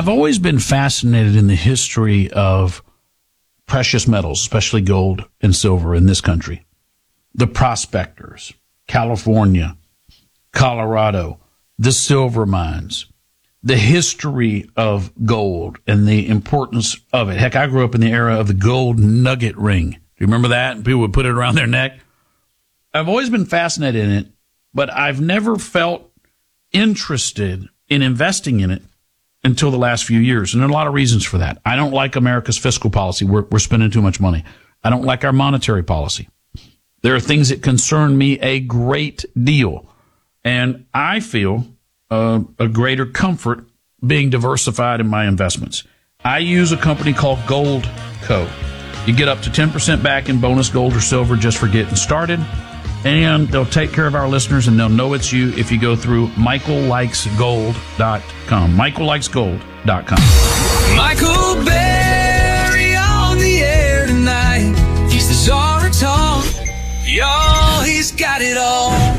I've always been fascinated in the history of precious metals, especially gold and silver in this country. The prospectors, California, Colorado, the silver mines, the history of gold and the importance of it. Heck, I grew up in the era of the gold nugget ring. Do you remember that? And people would put it around their neck. I've always been fascinated in it, but I've never felt interested in investing in it until the last few years. And there are a lot of reasons for that. I don't like America's fiscal policy. We're spending too much money. I don't like our monetary policy. There are things that concern me a great deal. And I feel a greater comfort being diversified in my investments. I use a company called Goldco. You get up to 10% back in bonus gold or silver just for getting started. And they'll take care of our listeners, and they'll know it's you if you go through michaellikesgold.com. michaellikesgold.com. Michael Berry on the air tonight. He's the czar of talk. Y'all, he's got it all.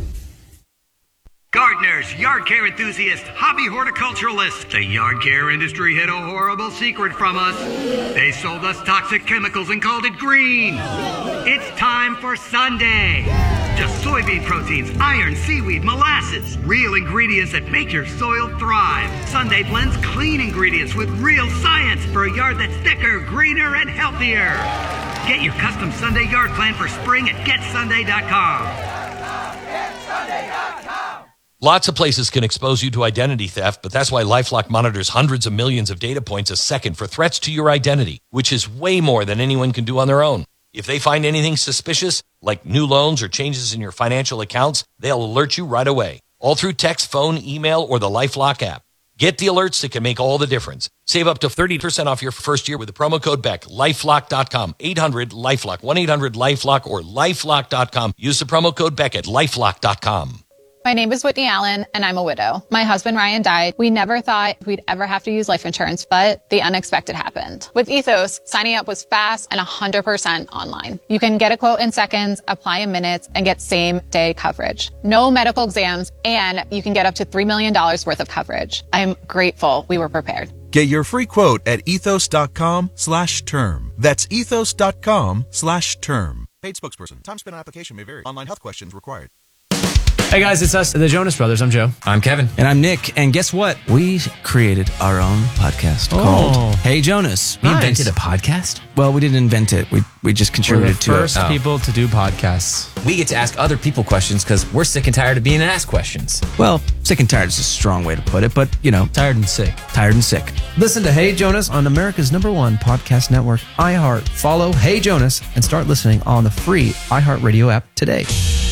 Gardeners, yard care enthusiasts, hobby horticulturalists. The yard care industry hid a horrible secret from us. They sold us toxic chemicals and called it green. It's time for Sunday. Just soybean proteins, iron, seaweed, molasses. Real ingredients that make your soil thrive. Sunday blends clean ingredients with real science for a yard that's thicker, greener, and healthier. Get your custom Sunday yard plan for spring at GetSunday.com. GetSunday.com. Lots of places can expose you to identity theft, but that's why LifeLock monitors hundreds of millions of data points a second for threats to your identity, which is way more than anyone can do on their own. If they find anything suspicious, like new loans or changes in your financial accounts, they'll alert you right away, all through text, phone, email, or the LifeLock app. Get the alerts that can make all the difference. Save up to 30% off your first year with the promo code BECK. LifeLock.com, 800-LifeLock, 1-800-LifeLock, or LifeLock.com. Use the promo code BECK at LifeLock.com. My name is Whitney Allen, and I'm a widow. My husband, Ryan, died. We never thought we'd ever have to use life insurance, but the unexpected happened. With Ethos, signing up was fast and 100% online. You can get a quote in seconds, apply in minutes, and get same-day coverage. No medical exams, and you can get up to $3 million worth of coverage. I'm grateful we were prepared. Get your free quote at ethos.com/term. That's ethos.com/term. Paid spokesperson. Time spent on application may vary. Online health questions required. Hey guys, it's us, the Jonas Brothers. I'm Joe. I'm Kevin. And I'm Nick. And guess what? We created our own podcast called Hey Jonas. We invented a podcast? Well, we didn't invent it. We just contributed to it. We're the first people to do podcasts. We get to ask other people questions because we're sick and tired of being asked questions. Well, sick and tired is a strong way to put it, but, you know. Tired and sick. Tired and sick. Listen to Hey Jonas on America's #1 podcast network, iHeart. Follow Hey Jonas and start listening on the free iHeartRadio app today.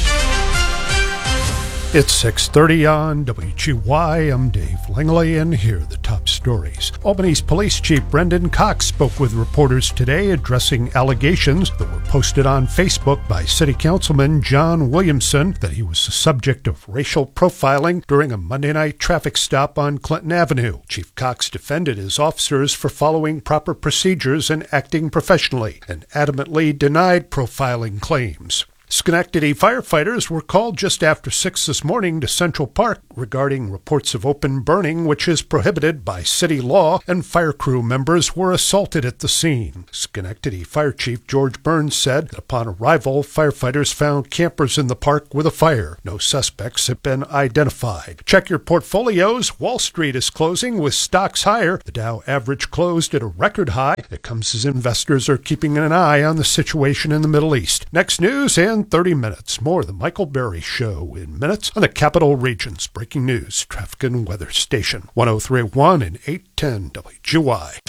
It's 6:30 on WGY. I'm Dave Langley, and here are the top stories. Albany's Police Chief Brendan Cox spoke with reporters today addressing allegations that were posted on Facebook by City Councilman John Williamson that he was the subject of racial profiling during a Monday night traffic stop on Clinton Avenue. Chief Cox defended his officers for following proper procedures and acting professionally, and adamantly denied profiling claims. Schenectady firefighters were called just after 6 this morning to Central Park regarding reports of open burning, which is prohibited by city law, and fire crew members were assaulted at the scene. Schenectady Fire Chief George Burns said that upon arrival, firefighters found campers in the park with a fire. No suspects have been identified. Check your portfolios. Wall Street is closing with stocks higher. The Dow average closed at a record high. It comes as investors are keeping an eye on the situation in the Middle East. Next news and 30 minutes. More of the Michael Berry Show in minutes on the Capital Region's breaking news, traffic and weather station. 103.1 and 810 WGY.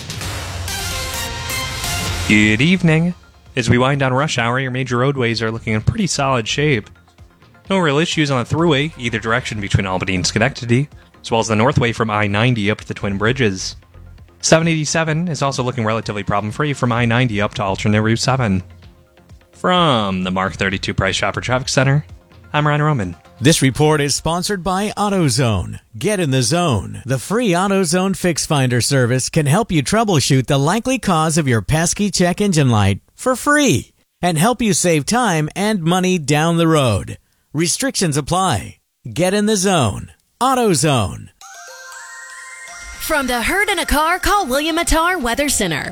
Good evening. As we wind down rush hour, your major roadways are looking in pretty solid shape. No real issues on the thruway, either direction between Albany and Schenectady, as well as the northway from I-90 up to the Twin Bridges. 787 is also looking relatively problem-free from I-90 up to alternate Route 7. From the Mark 32 Price Chopper Traffic Center, I'm Ryan Roman. This report is sponsored by AutoZone. Get in the zone. The free AutoZone Fix Finder service can help you troubleshoot the likely cause of your pesky check engine light for free and help you save time and money down the road. Restrictions apply. Get in the zone. AutoZone. From the herd in a car, call William Attar Weather Center,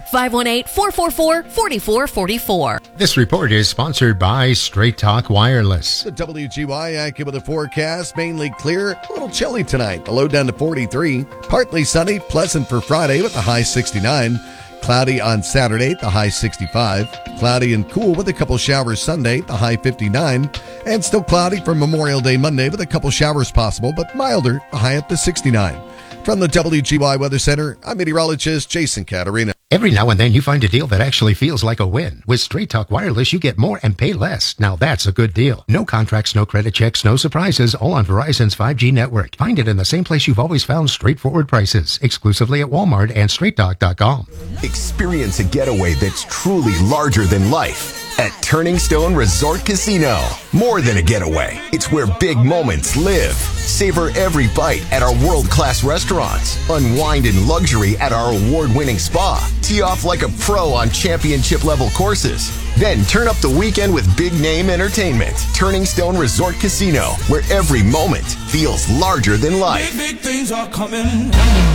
518-444-4444. This report is sponsored by Straight Talk Wireless. The WGY AccuWeather forecast, mainly clear, a little chilly tonight. The low down to 43. Partly sunny, pleasant for Friday with the high 69. Cloudy on Saturday, the high 65. Cloudy and cool with a couple showers Sunday, the high 59. And still cloudy for Memorial Day Monday with a couple showers possible, but milder, the high up to 69. From the WGY Weather Center, I'm meteorologist Jason Caterina. Every now and then you find a deal that actually feels like a win. With Straight Talk Wireless, you get more and pay less. Now that's a good deal. No contracts, no credit checks, no surprises, all on Verizon's 5G network. Find it in the same place you've always found straightforward prices, exclusively at Walmart and StraightTalk.com. Experience a getaway that's truly larger than life at Turning Stone Resort Casino. More than a getaway, it's where big moments live. Savor every bite at our world-class restaurants. Unwind in luxury at our award-winning spa. Tee off like a pro on championship-level courses. Then turn up the weekend with big-name entertainment. Turning Stone Resort Casino, where every moment feels larger than life. Big things are coming.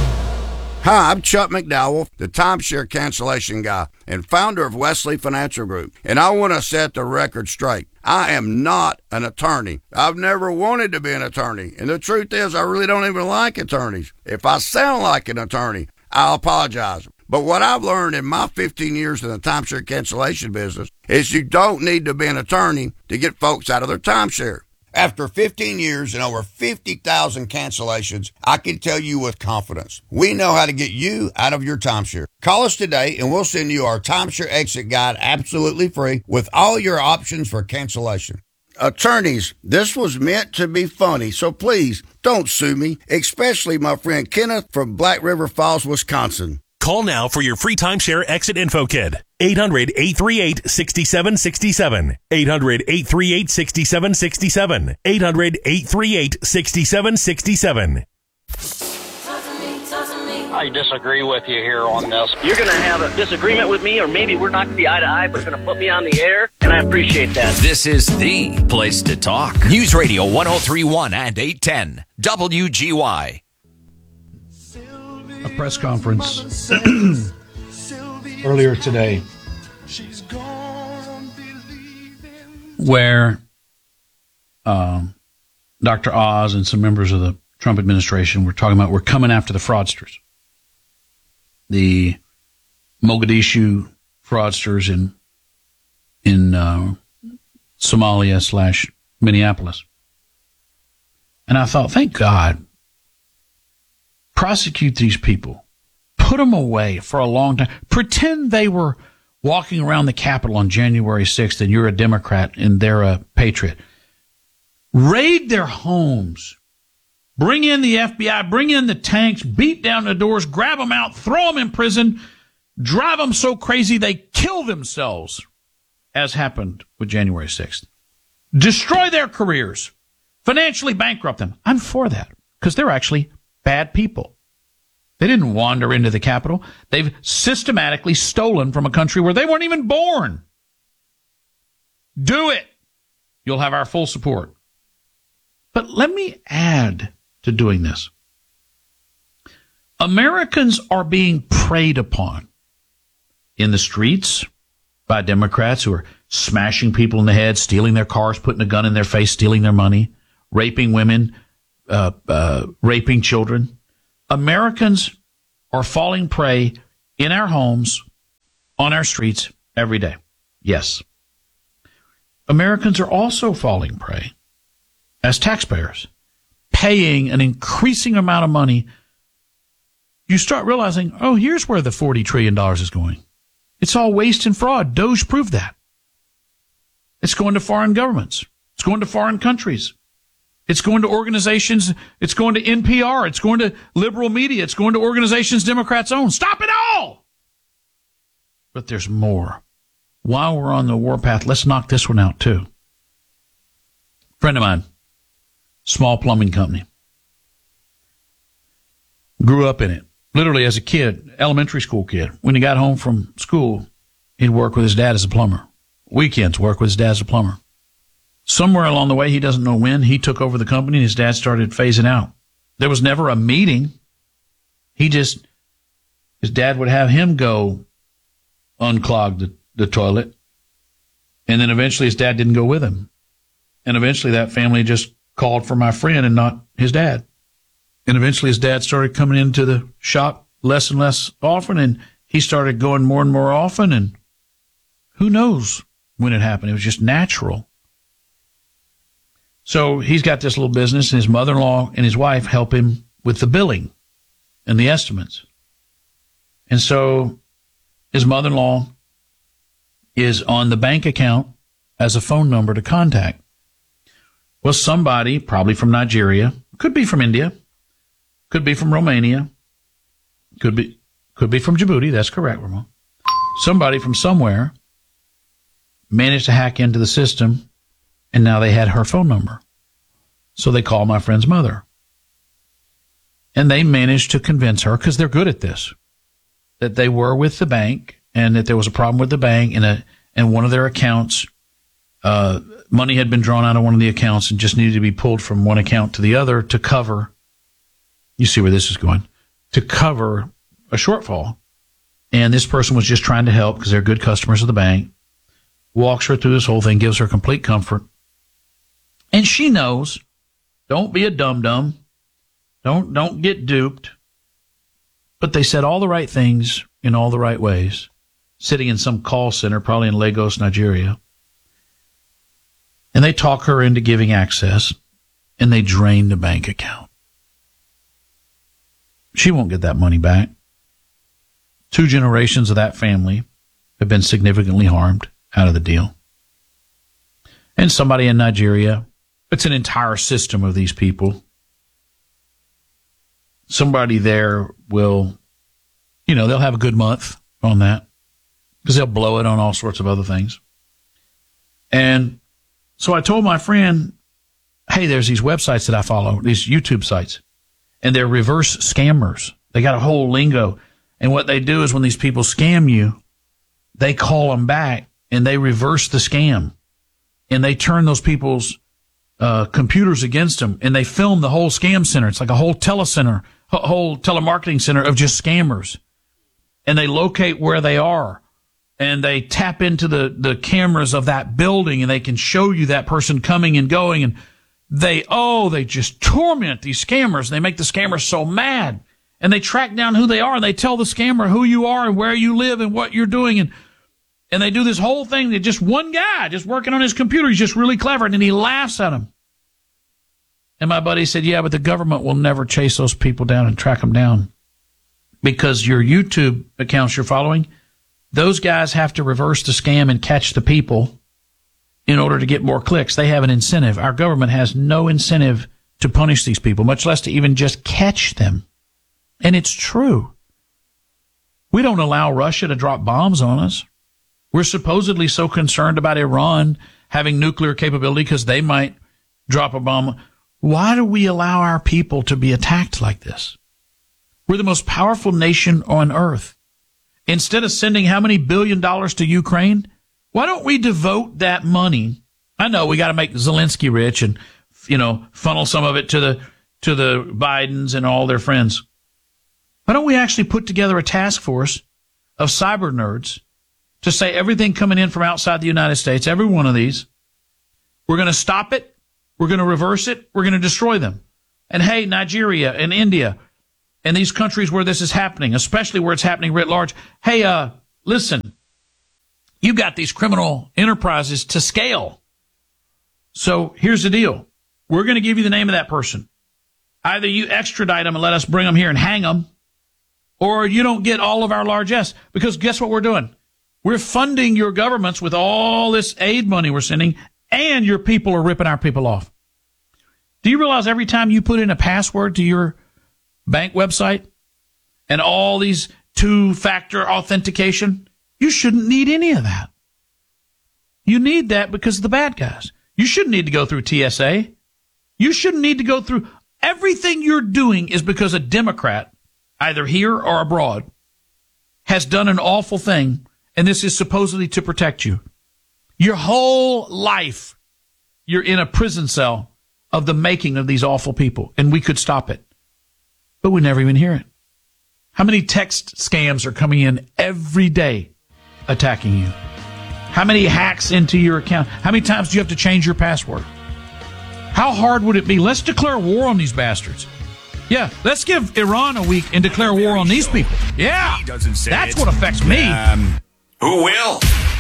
Hi, I'm Chuck McDowell, the timeshare cancellation guy and founder of Wesley Financial Group, and I want to set the record straight. I am not an attorney. I've never wanted to be an attorney, and the truth is I really don't even like attorneys. If I sound like an attorney, I'll apologize. But what I've learned in my 15 years in the timeshare cancellation business is you don't need to be an attorney to get folks out of their timeshare. After 15 years and over 50,000 cancellations, I can tell you with confidence, we know how to get you out of your timeshare. Call us today and we'll send you our timeshare exit guide absolutely free with all your options for cancellation. Attorneys, this was meant to be funny, so please don't sue me, especially my friend Kenneth from Black River Falls, Wisconsin. Call now for your free timeshare exit info kit. 800-838-6767. 800-838-6767. 800-838-6767. I disagree with you here on this. You're going to have a disagreement with me, or maybe we're not going to be eye to eye, but you're going to put me on the air, and I appreciate that. This is the place to talk. News Radio 103.1 and 810 WGY. A press conference earlier today where Dr. Oz and some members of the Trump administration were talking about we're coming after the fraudsters. The Mogadishu fraudsters in Somalia / Minneapolis. And I thought, thank God. Prosecute these people. Put them away for a long time. Pretend they were walking around the Capitol on January 6th and you're a Democrat and they're a patriot. Raid their homes. Bring in the FBI. Bring in the tanks. Beat down the doors. Grab them out. Throw them in prison. Drive them so crazy they kill themselves, as happened with January 6th. Destroy their careers. Financially bankrupt them. I'm for that because they're actually bad people. They didn't wander into the Capitol. They've systematically stolen from a country where they weren't even born. Do it. You'll have our full support. But let me add to doing this. Americans are being preyed upon in the streets by Democrats who are smashing people in the head, stealing their cars, putting a gun in their face, stealing their money, raping women, raping children. Americans are falling prey in our homes, on our streets every day. Yes. Americans are also falling prey as taxpayers, paying an increasing amount of money. You start realizing, oh, here's where the $40 trillion is going. It's all waste and fraud. Doge proved that. It's going to foreign governments. It's going to foreign countries. It's going to organizations. It's going to NPR. It's going to liberal media. It's going to organizations Democrats own. Stop it all! But there's more. While we're on the warpath, let's knock this one out too. Friend of mine, small plumbing company. Grew up in it. Literally as a kid, elementary school kid. When he got home from school, he'd work with his dad as a plumber. Weekends, work with his dad as a plumber. Somewhere along the way, he doesn't know when, he took over the company and his dad started phasing out. There was never a meeting His dad would have him go unclog the toilet. And then eventually his dad didn't go with him. And eventually that family just called for my friend and not his dad. And eventually his dad started coming into the shop less and less often, and he started going more and more often, and who knows when it happened. It was just natural. So he's got this little business, and his mother-in-law and his wife help him with the billing and the estimates. And so his mother-in-law is on the bank account as a phone number to contact. Well, somebody, probably from Nigeria, could be from India, could be from Romania, could be from Djibouti. That's correct, Ramon. Somebody from somewhere managed to hack into the system, and now they had her phone number. So they called my friend's mother. And they managed to convince her, because they're good at this, that they were with the bank and that there was a problem with the bank and one of their accounts, money had been drawn out of one of the accounts and just needed to be pulled from one account to the other to cover, you see where this is going, to cover a shortfall. And this person was just trying to help because they're good customers of the bank, walks her through this whole thing, gives her complete comfort. And she knows, don't be a dum-dum. Don't get duped. But they said all the right things in all the right ways, sitting in some call center, probably in Lagos, Nigeria. And they talk her into giving access, and they drain the bank account. She won't get that money back. 2 generations of that family have been significantly harmed out of the deal. And somebody in Nigeria, it's an entire system of these people. Somebody there will, they'll have a good month on that because they'll blow it on all sorts of other things. And so I told my friend, hey, there's these websites that I follow, these YouTube sites, and they're reverse scammers. They got a whole lingo. And what they do is when these people scam you, they call them back and they reverse the scam. And they turn those people's computers against them, and they film the whole scam center. It's like a whole telecenter, a whole telemarketing center of just scammers. And they locate where they are, and they tap into the cameras of that building, and they can show you that person coming and going. And they just torment these scammers. They make the scammers so mad, and they track down who they are, and they tell the scammer who you are and where you live and what you're doing. And they do this whole thing that just one guy just working on his computer. He's just really clever. And then he laughs at him. And my buddy said, yeah, but the government will never chase those people down and track them down. Because your YouTube accounts you're following, those guys have to reverse the scam and catch the people in order to get more clicks. They have an incentive. Our government has no incentive to punish these people, much less to even just catch them. And it's true. We don't allow Russia to drop bombs on us. We're supposedly so concerned about Iran having nuclear capability because they might drop a bomb. Why do we allow our people to be attacked like this? We're the most powerful nation on earth. Instead of sending how many $1 billion to Ukraine, why don't we devote that money? I know we got to make Zelensky rich and, funnel some of it to the Bidens and all their friends. Why don't we actually put together a task force of cyber nerds to say everything coming in from outside the United States, every one of these, we're going to stop it, we're going to reverse it, we're going to destroy them. And hey, Nigeria and India and these countries where this is happening, especially where it's happening writ large, hey, listen, you got these criminal enterprises to scale. So here's the deal. We're going to give you the name of that person. Either you extradite them and let us bring them here and hang them, or you don't get all of our largesse. Because guess what we're doing? We're funding your governments with all this aid money we're sending, and your people are ripping our people off. Do you realize every time you put in a password to your bank website and all these 2-factor authentication, you shouldn't need any of that. You need that because of the bad guys. You shouldn't need to go through TSA. You shouldn't need to go through. Everything you're doing is because a Democrat, either here or abroad, has done an awful thing, and this is supposedly to protect you. Your whole life, you're in a prison cell of the making of these awful people, and we could stop it. But we never even hear it. How many text scams are coming in every day attacking you? How many hacks into your account? How many times do you have to change your password? How hard would it be? Let's declare war on these bastards. Yeah, let's give Iran a week and declare war on these people. Yeah, that's what affects me. Who will?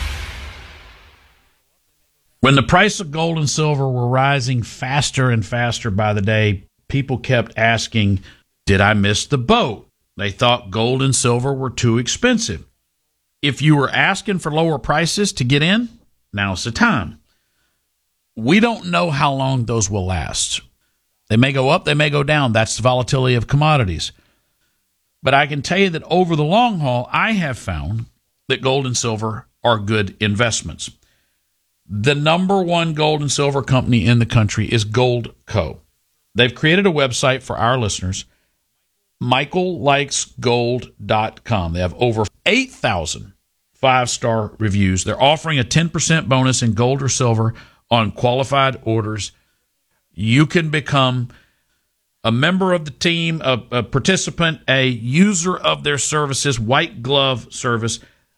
When the price of gold and silver were rising faster and faster by the day, people kept asking, did I miss the boat? They thought gold and silver were too expensive. If you were asking for lower prices to get in, now's the time. We don't know how long those will last. They may go up, they may go down. That's the volatility of commodities. But I can tell you that over the long haul, I have found that gold and silver are good investments. The number one gold and silver company in the country is Goldco. They've created a website for our listeners, michaellikesgold.com. They have over 8,000 5-star reviews. They're offering a 10% bonus in gold or silver on qualified orders. You can become a member of the team, a participant, a user of their services, white glove service,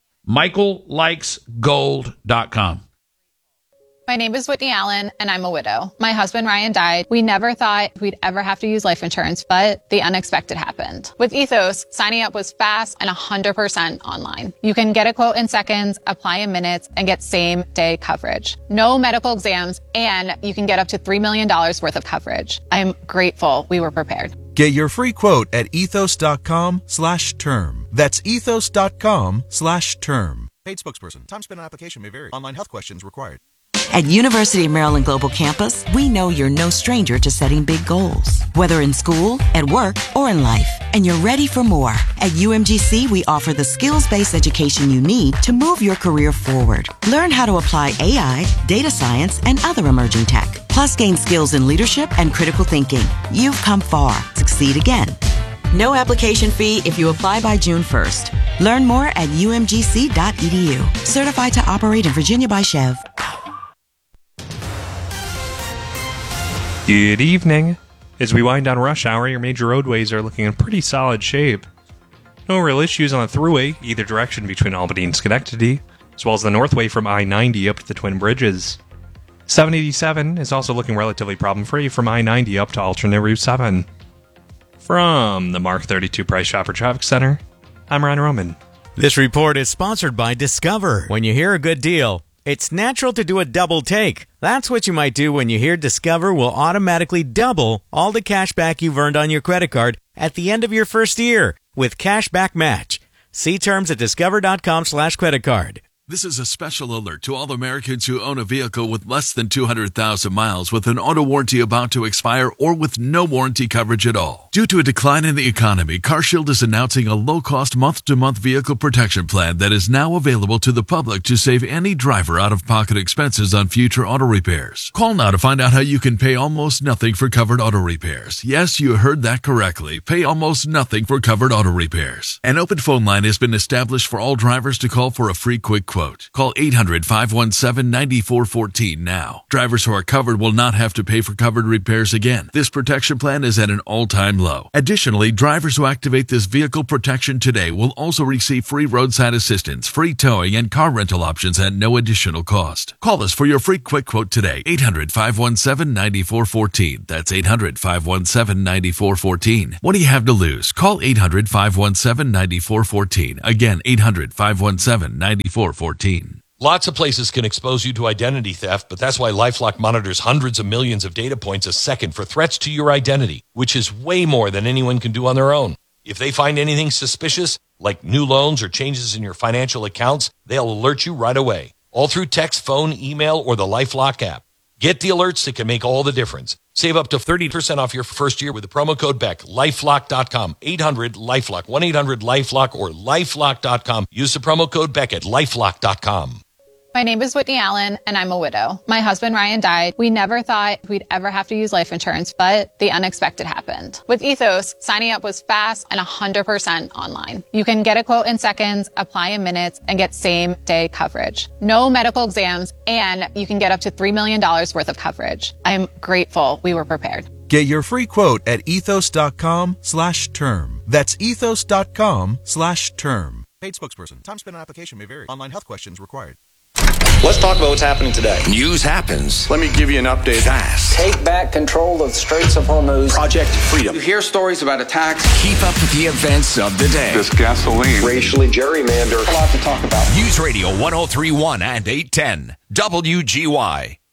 michaellikesgold.com. My name is Whitney Allen, and I'm a widow. My husband, Ryan, died. We never thought we'd ever have to use life insurance, but the unexpected happened. With Ethos, signing up was fast and 100% online. You can get a quote in seconds, apply in minutes, and get same-day coverage. No medical exams, and you can get up to $3 million worth of coverage. I'm grateful we were prepared. Get your free quote at ethos.com/term. That's ethos.com/term. Paid spokesperson. Time spent on application may vary. Online health questions required. At University of Maryland Global Campus, we know you're no stranger to setting big goals, whether in school, at work, or in life, and you're ready for more. At UMGC, we offer the skills-based education you need to move your career forward. Learn how to apply AI, data science, and other emerging tech, plus gain skills in leadership and critical thinking. You've come far. Succeed again. No application fee if you apply by June 1st. Learn more at umgc.edu. Certified to operate in Virginia by Chev. Good evening. As we wind down rush hour, your major roadways are looking in pretty solid shape. No real issues on the thruway, either direction between Albany and Schenectady, as well as the Northway from I-90 up to the Twin Bridges. 787 is also looking relatively problem-free from I-90 up to alternate Route 7. From the Mark 32 Price Chopper Traffic Center, I'm Ryan Roman. This report is sponsored by Discover. When you hear a good deal, it's natural to do a double take. That's what you might do when you hear Discover will automatically double all the cash back you've earned on your credit card at the end of your first year with Cashback Match. See terms at discover.com/creditcard. This is a special alert to all Americans who own a vehicle with less than 200,000 miles with an auto warranty about to expire or with no warranty coverage at all. Due to a decline in the economy, CarShield is announcing a low-cost month-to-month vehicle protection plan that is now available to the public to save any driver out-of-pocket expenses on future auto repairs. Call now to find out how you can pay almost nothing for covered auto repairs. Yes, you heard that correctly. Pay almost nothing for covered auto repairs. An open phone line has been established for all drivers to call for a free quick quote. Call 800-517-9414 now. Drivers who are covered will not have to pay for covered repairs again. This protection plan is at an all-time low. Additionally, drivers who activate this vehicle protection today will also receive free roadside assistance, free towing, and car rental options at no additional cost. Call us for your free quick quote today. 800-517-9414. That's 800-517-9414. What do you have to lose? Call 800-517-9414. Again, 800-517-9414. Lots of places can expose you to identity theft, but that's why LifeLock monitors hundreds of millions of data points a second for threats to your identity, which is way more than anyone can do on their own. If they find anything suspicious, like new loans or changes in your financial accounts, they'll alert you right away, all through text, phone, email, or the LifeLock app. Get the alerts that can make all the difference. Save up to 30% off your first year with the promo code BECK. LifeLock.com. 800-LifeLock. 1-800-LifeLock or LifeLock.com. Use the promo code BECK at LifeLock.com. My name is Whitney Allen, and I'm a widow. My husband, Ryan, died. We never thought we'd ever have to use life insurance, but the unexpected happened. With Ethos, signing up was fast and 100% online. You can get a quote in seconds, apply in minutes, and get same-day coverage. No medical exams, and you can get up to $3 million worth of coverage. I'm grateful we were prepared. Get your free quote at ethos.com/term. That's ethos.com/term. Paid spokesperson. Time spent on application may vary. Online health questions required. Let's talk about what's happening today. News happens. Let me give you an update. Fast. Take back control of the Straits of Hormuz. Project Freedom. You hear stories about attacks. Keep up with the events of the day. This gasoline. Racially gerrymandered. A lot to talk about. News Radio 1031 and 810. WGY.